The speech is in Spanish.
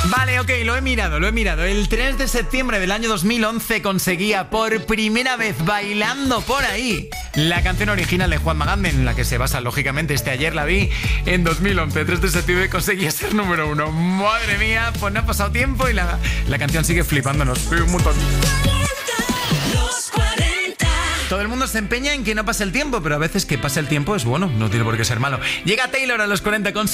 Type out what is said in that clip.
Vale, ok, lo he mirado. El 3 de septiembre del año 2011 conseguía por primera vez Bailando por ahí la canción original de Juan Magán, en la que se basa, lógicamente, Ayer la vi. En 2011, 3 de septiembre, conseguía ser número 1. Madre mía, pues no ha pasado tiempo y la canción sigue flipándonos un montón. Todo el mundo se empeña en que no pase el tiempo, pero a veces que pase el tiempo es bueno, no tiene por qué ser malo. Llega Taylor a los 40 con